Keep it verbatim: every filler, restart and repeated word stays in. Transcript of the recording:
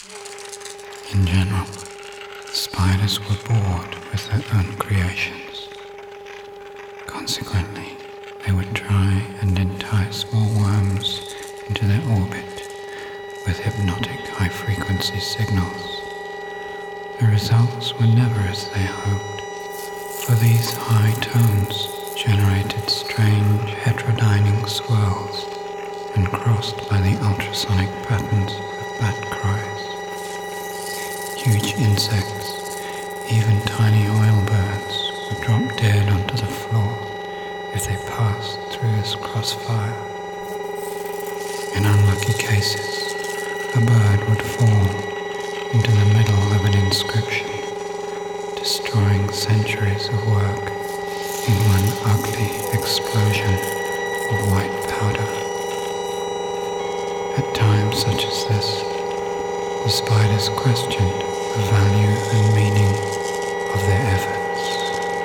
In general, spiders were bored with their own creations. Consequently, they would try and entice more worms into their orbit with hypnotic high-frequency signals. The results were never as they hoped, for these high tones generated strange heterodyning swirls and crossed by the ultrasonic patterns of bat cries. Huge insects, even tiny oil birds, would drop dead onto the floor if they passed through this crossfire. In unlucky cases, a bird would fall into the middle of an inscription, destroying centuries of work in one ugly explosion of white powder. At times such as this, the spiders questioned